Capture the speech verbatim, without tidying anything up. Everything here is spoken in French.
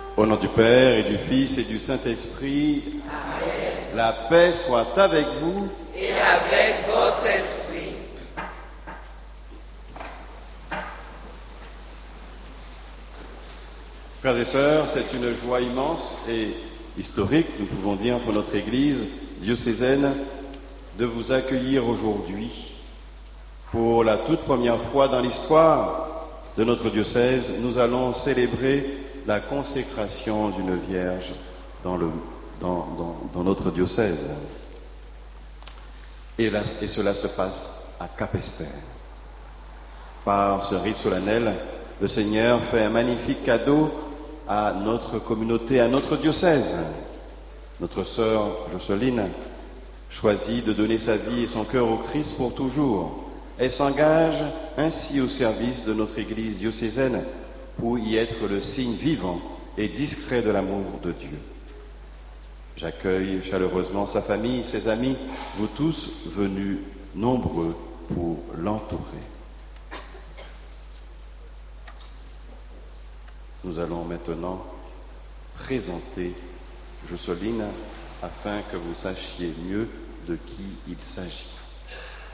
Au nom du Père et du Fils et du Saint-Esprit, Amen. La paix soit avec vous Et avec votre esprit. Frères et sœurs, c'est une joie immense et historique, nous pouvons dire, pour notre Église diocésaine, de vous accueillir aujourd'hui pour la toute première fois dans l'histoire de notre diocèse. Nous allons célébrer la consécration d'une Vierge dans, le, dans, dans, dans notre diocèse. Et, là, et cela se passe à Capesterre. Par ce rite solennel, le Seigneur fait un magnifique cadeau à notre communauté, à notre diocèse. Notre sœur Jocelyne choisit de donner sa vie et son cœur au Christ pour toujours. Elle s'engage ainsi au service de notre Église diocésaine pour y être le signe vivant et discret de l'amour de Dieu. J'accueille chaleureusement sa famille, ses amis, vous tous venus nombreux pour l'entourer. Nous allons maintenant présenter Jocelyne afin que vous sachiez mieux de qui il s'agit.